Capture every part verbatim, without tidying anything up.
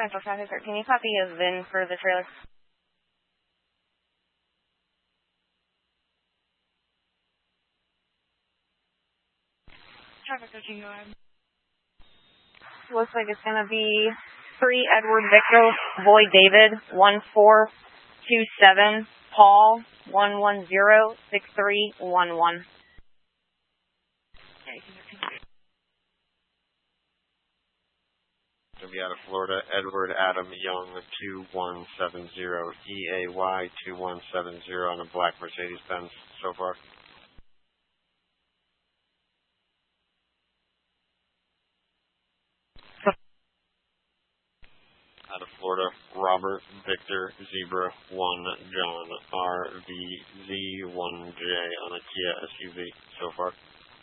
Central Traffic, sir. Can you copy a V I N for the trailer? Traffic coaching, go ahead. Looks like it's going to be three Edward Victor, Boyd David, one four two seven, Paul, one one zero six three one one. Going to be out of Florida, Edward Adam Young, two one seven zero, E A Y two one seven zero on a black Mercedes-Benz so far. Out of Florida, Robert Victor Zebra one John R V Z one J on a Kia S U V so far.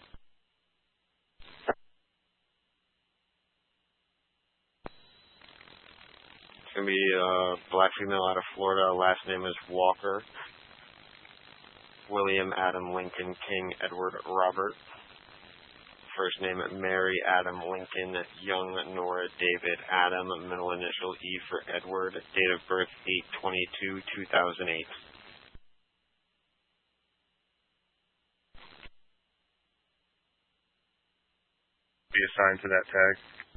It's going to be a black female out of Florida. Last name is Walker. William Adam Lincoln King Edward Robert. First name Mary Adam Lincoln Young Nora David Adam. Middle initial E for Edward. Date of birth eight twenty-two two thousand eight. Be assigned to that tag.